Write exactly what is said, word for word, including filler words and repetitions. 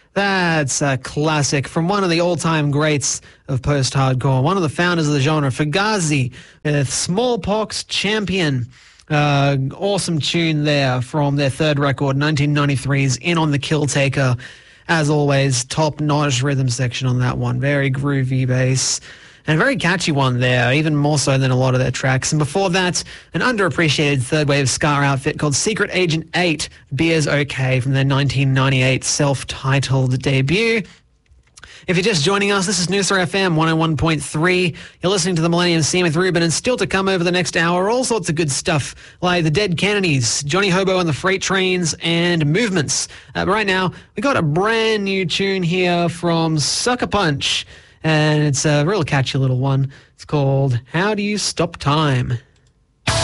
That's a classic from one of the all-time greats of post-hardcore, one of the founders of the genre, Fugazi, with Smallpox Champion. Uh, awesome tune there from their third record, nineteen ninety-three's In on the Kill Taker. As always, top-notch rhythm section on that one. Very groovy bass. And a very catchy one there, even more so than a lot of their tracks. And before that, an underappreciated third wave ska outfit called Secret Agent eight, Beer's OK, from their nineteen ninety-eight self-titled debut. If you're just joining us, this is Noosa F M one oh one point three. You're listening to the Millennium Scene with Ruben, and still to come over the next hour, all sorts of good stuff like the Dead Kennedys, Johnny Hobo and the Freight Trains, and Movements. Uh, but right now, we got a brand new tune here from Sucker Punch. And it's a real catchy little one. It's called How Do You Stop Time?